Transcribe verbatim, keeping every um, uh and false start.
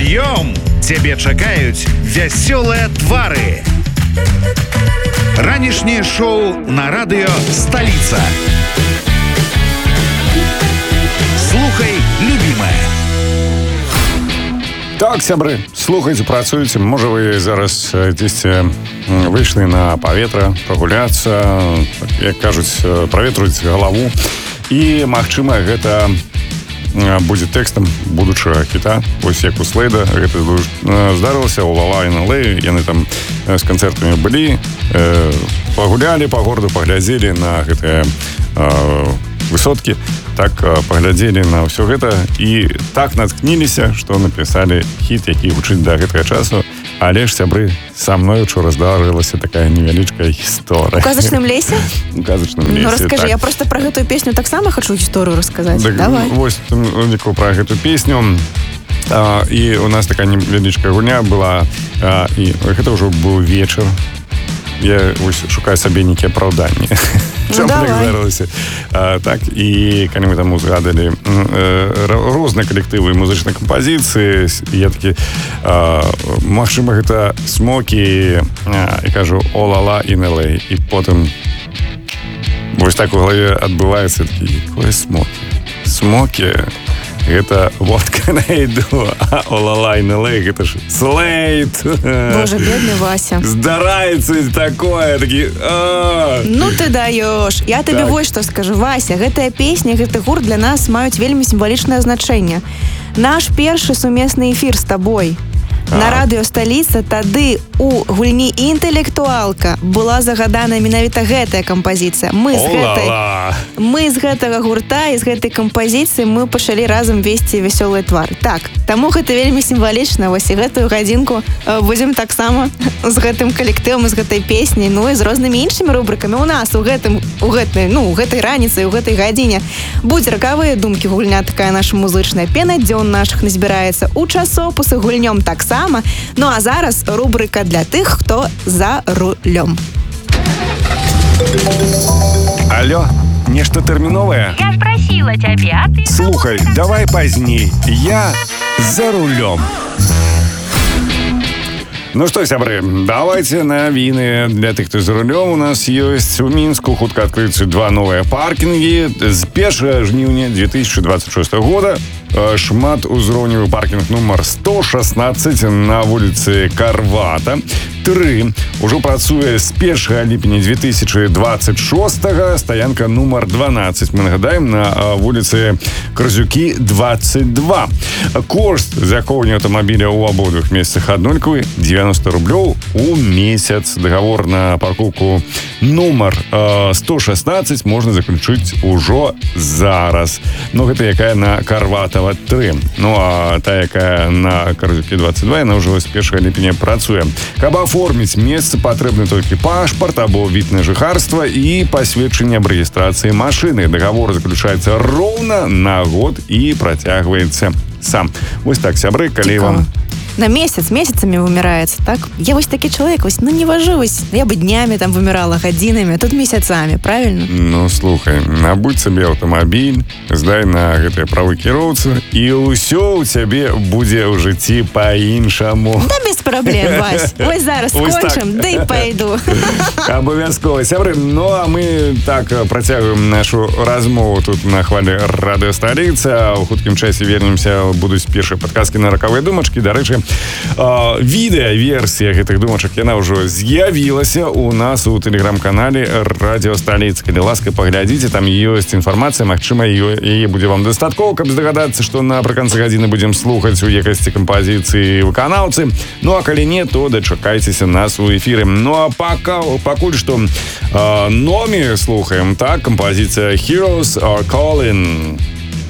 рулем цябе чакаюць вясёлыя твары. Ранішняе шоу на радыё «Сталіца». Слухай, любімая. Так, сябры, слухайце, працуйце. Можа, вы зараз дзесьці выйшлі на паветра, прагуляцца, як кажуць, праветруць галаву. І, магчыма, гэта будзе тэкстам будучага хіта. Вось як у Слейда гэта здарылася у Ла-Ла ін Эл Эй. Яны там з канцэртамі былі, пагулялі па гораду, паглядзелі на гэтыя высоткі, так паглядзелі на ўсё гэта і так наткніліся, што напісалі хіт, які гучыць да гэтага часу. Але ж, сябры, са мной учора здарылася такая невялічкая гісторыя. У казачным лесе? У казачным лесе, ну, раскажи, так. я просто про гэтую песню таксама хочу гісторыю расказаць. Так, давай. Вось, про гэту песню. А, і у нас такая невялічкая гульня была. А, і гэта ўжо быў вечар. Я вось шукаю сабе нейкія апраўданні. Ну, давай. А, так, і калі мы там узгадалі э, розныя калектывы і музычныя кампазіцыі, я такі, а, магчыма, гэта Смокі, а, і кажу, о Ла-Ла ін Эл Эй. І потым вось так у галаве адбываецца такі, якое Смокі? Смокі гэта what can I do? А о Ла-Ла ін Эл Эй гэта ж Слейд. Боже, бедный Вася. Здараецца такое, такі... Ну ты даешь. Я табе вось што скажу. Вася, гэтая песня, гэты гурт для нас маюць вельмі сімвалічнае значэнне. Наш першы сумесны эфір з табой на радыё «Сталіца», тады у гульні «Інтэлектуалка» была загадана менавіта гэтая кампазіцыя. Мы з гэтай мы з гэтага гурта і з гэтай кампазіцыі мы пачалі разам весці вясёлыя твары. Так, таму гэта вельмі сімвалічна. Вось і гэтую гадзінку будзем таксама з гэтым калектывам, з гэтай песняй, ну і з рознымі іншымі рубрыкамі. У нас у гэтым у гэтай, ну, у гэтай раніцы, у гэтай гадзіне будзе ракавыя думкі, гульня такая наша музычная, пена дзён нашых назбіраецца, у часопысы гульнём таксама. Ну а зараз рубрика для тых, хто за рулем. Алло, нешта тэрміновае? Я спросила тебе, а ты... Слухай, давай пазней. Я за рулем. Ну што, сябры, давайте навіны для тых, хто за рулем. У нас ёсць у Мінску хутка адкрыюцца два новыя паркінгі. З першага жніўня две тысячи двадцать шестого года шмат узроўневы паркінг нумар сто шестнадцать на вуліцы Карвата. Тры ўжо працуе з першага ліпеня две тысячи двадцать шестого, стаянка нумар дванаццаць. Мы нагадаем, на вуліцы Карзюкі двадцать два. Кошт захоўвання аўтамабіля ў абодвух месцах аднолькавы, девяносто рублёў у месяц. Договор на парковку нумар сто шестнадцать можна заключыць ужо зараз. Ну, гэта якая на Карватава тры. Ну, а та, якая на Карзюкі двадцать два, яна ўжо з першага ліпеня працуе. Каб оформіць месца, патрэбны толькі пашпарт або від на жыхарства і пасведчанне аб рэгістрацыі машыны. Договор заключаецца роўна на год і працягваецца сам. Вось так, сябры, калі вам... На месяц, месяцами вымирается, так? Я вось такі чалавек, вось, ну не вожу, вось, я бы днями там вымирала, гадзінамі, а тут месяцами, правильно? Ну, слухай, набудь сабе аўтамабіль, здай на гэтыя правы кіроўцы, і ўсё ў цябе будзе ў жыцці па-іншаму. Да без праблем, Вась. Вось зараз скончым, да і пайду. Абавязкова, сябры. Ну, а мы так працягваем нашу размову тут на хвалі радыё «Сталіца». У хуткім часе вернемся, будуць першыя падказкі на ракавыя думачкі. Дарэчы, відэа-версія гэтых думачак, яна ўжо з'явілася у нас у тэлеграм-канале радыё «Сталіца». Калі ласка, паглядзіце, там ёсць інфармацыя, магчыма, яе будзе вам дастаткова, каб здагадацца, што напрыканцы гадзіны будзем слухаць у якасці кампазіцыі выканаўцы. Ну, а калі не, то дачакайцеся нас у эфіры. Ну, а пока, пакуль што э, номі слухаем, так, кампазіцыя «Heroes Are Calling».